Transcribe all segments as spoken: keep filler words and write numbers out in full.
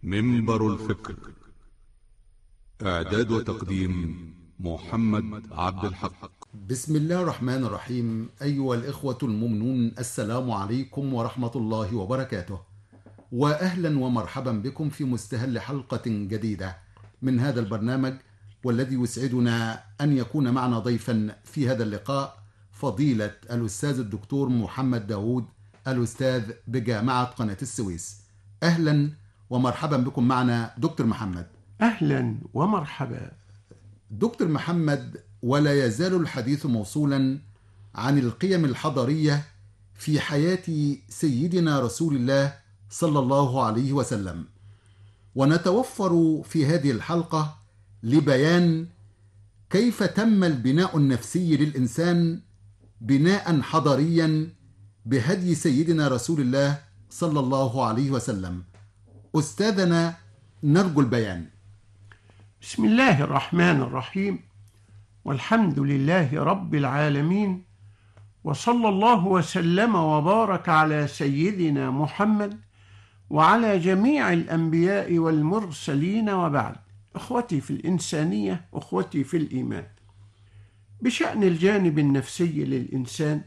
منبر الفكر. إعداد وتقديم محمد عبد الحق. بسم الله الرحمن الرحيم. أيها الإخوة المؤمنون، السلام عليكم ورحمة الله وبركاته، وأهلا ومرحبا بكم في مستهل حلقة جديدة من هذا البرنامج، والذي يسعدنا أن يكون معنا ضيفا في هذا اللقاء فضيلة الأستاذ الدكتور محمد داود، الأستاذ بجامعة قناة السويس. أهلا ومرحبا بكم معنا دكتور محمد. أهلا ومرحبا دكتور محمد، ولا يزال الحديث موصولا عن القيم الحضارية في حياة سيدنا رسول الله صلى الله عليه وسلم، ونتوفر في هذه الحلقة لبيان كيف تم البناء النفسي للإنسان بناء حضاريا بهدي سيدنا رسول الله صلى الله عليه وسلم. أستاذنا، نرجو البيان. بسم الله الرحمن الرحيم، والحمد لله رب العالمين، وصلى الله وسلم وبارك على سيدنا محمد وعلى جميع الأنبياء والمرسلين، وبعد. أخوتي في الإنسانية، أخوتي في الإيمان، بشأن الجانب النفسي للإنسان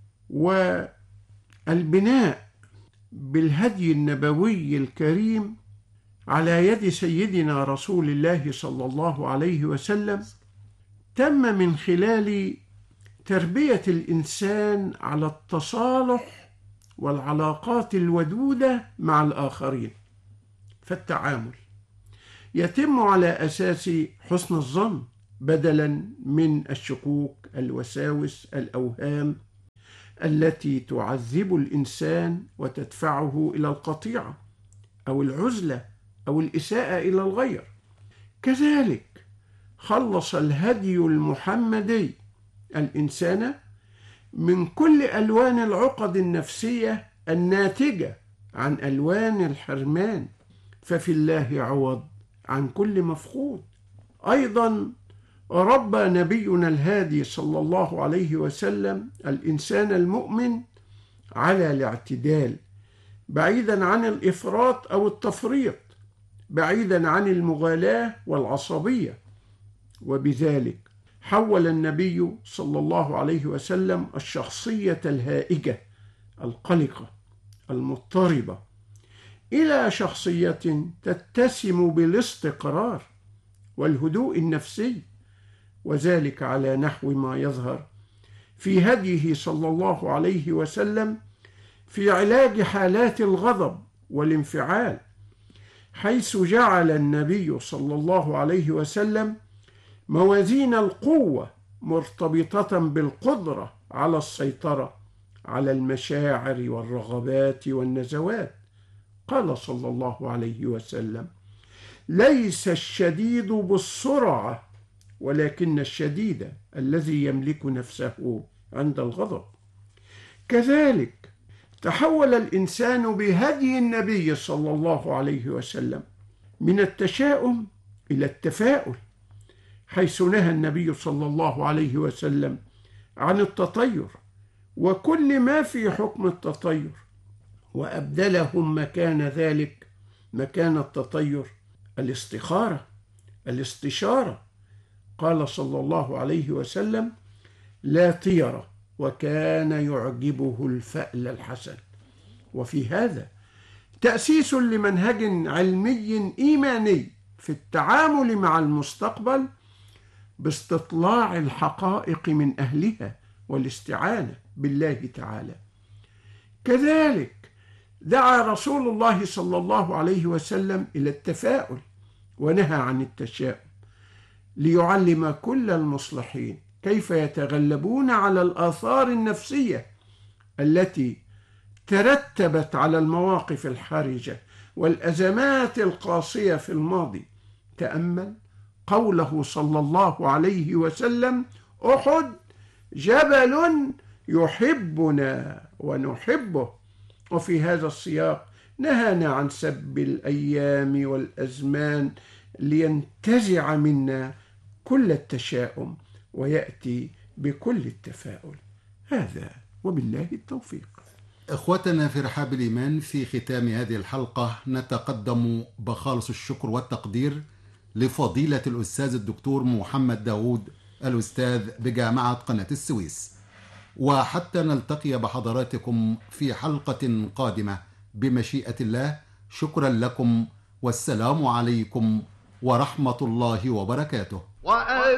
والبناء بالهدي النبوي الكريم على يد سيدنا رسول الله صلى الله عليه وسلم، تم من خلال تربية الإنسان على التصالح والعلاقات الودودة مع الآخرين. فالتعامل يتم على أساس حسن الظن بدلا من الشكوك، الوساوس، الأوهام التي تعذب الإنسان وتدفعه إلى القطيعة أو العزلة أو الإساءة إلى الغير. كذلك خلص الهدي المحمدي الإنسان من كل ألوان العقد النفسية الناتجة عن ألوان الحرمان، ففي الله عوض عن كل مفقود. أيضا ربى نبينا الهادي صلى الله عليه وسلم الإنسان المؤمن على الاعتدال، بعيدا عن الإفراط أو التفريط، بعيدا عن المغالاة والعصبية. وبذلك حول النبي صلى الله عليه وسلم الشخصية الهائجة القلقة المضطربة إلى شخصية تتسم بالاستقرار والهدوء النفسي، وذلك على نحو ما يظهر في هديه صلى الله عليه وسلم في علاج حالات الغضب والانفعال، حيث جعل النبي صلى الله عليه وسلم موازين القوة مرتبطة بالقدرة على السيطرة على المشاعر والرغبات والنزوات. قال صلى الله عليه وسلم: ليس الشديد بالسرعة، ولكن الشديد الذي يملك نفسه عند الغضب. كذلك تحول الإنسان بهدي النبي صلى الله عليه وسلم من التشاؤم إلى التفاؤل، حيث نهى النبي صلى الله عليه وسلم عن التطير وكل ما في حكم التطير، وأبدلهم مكان ذلك، مكان التطير، الاستخارة، الاستشارة. قال صلى الله عليه وسلم: لا طير، وكان يعجبه الفأل الحسن. وفي هذا تأسيس لمنهج علمي إيماني في التعامل مع المستقبل باستطلاع الحقائق من أهلها والاستعانة بالله تعالى. كذلك دعا رسول الله صلى الله عليه وسلم إلى التفاؤل ونهى عن التشاؤم، ليعلم كل المصلحين كيف يتغلبون على الآثار النفسية التي ترتبت على المواقف الحرجة والأزمات القاسية في الماضي. تأمل قوله صلى الله عليه وسلم: أحد جبل يحبنا ونحبه. وفي هذا السياق نهانا عن سب الأيام والأزمان لينتزع منا كل التشاؤم ويأتي بكل التفاؤل. هذا وبالله التوفيق. إخوتنا في رحاب الإيمان، في ختام هذه الحلقة نتقدم بخالص الشكر والتقدير لفضيلة الأستاذ الدكتور محمد داود الأستاذ بجامعة قناة السويس. وحتى نلتقي بحضراتكم في حلقة قادمة بمشيئة الله، شكرا لكم والسلام عليكم ورحمة الله وبركاته.